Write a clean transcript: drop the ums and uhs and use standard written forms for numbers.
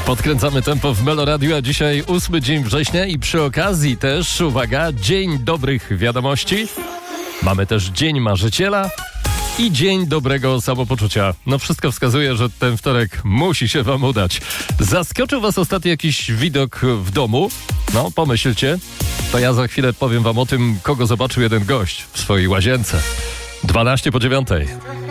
Podkręcamy tempo w Meloradiu, a dzisiaj 8 dzień września i przy okazji też, uwaga, Dzień Dobrych Wiadomości. Mamy też Dzień Marzyciela i Dzień Dobrego Samopoczucia. No wszystko wskazuje, że ten wtorek musi się wam udać. Zaskoczył was ostatnio jakiś widok w domu? No, pomyślcie. To ja za chwilę powiem wam o tym, kogo zobaczył jeden gość w swojej łazience. 12 po 9.